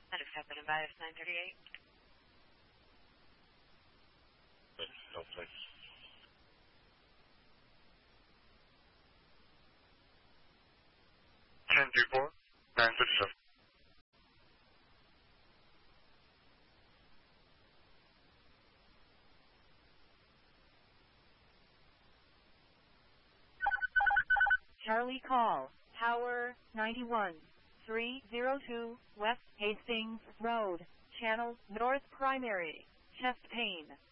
Unaccepted in bias 938. No, please. Ten people, 937. Charlie call, Tower 91, 302 West Hastings Road, Channel North Primary, chest pain.